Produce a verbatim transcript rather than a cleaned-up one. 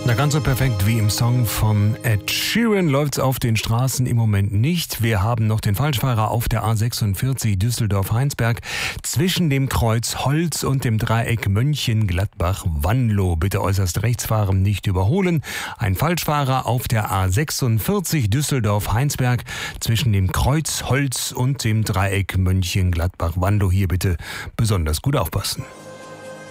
Na, ganz so perfekt wie im Song von Ed Sheeran läuft's auf den Straßen im Moment nicht. Wir haben noch den Falschfahrer auf der A sechsundvierzig Düsseldorf-Heinsberg zwischen dem Kreuz Holz und dem Dreieck Mönchengladbach-Wanlo. Bitte äußerst rechts fahren, nicht überholen. Ein Falschfahrer auf der A sechsundvierzig Düsseldorf-Heinsberg zwischen dem Kreuz Holz und dem Dreieck Mönchengladbach-Wanlo. Hier bitte besonders gut aufpassen.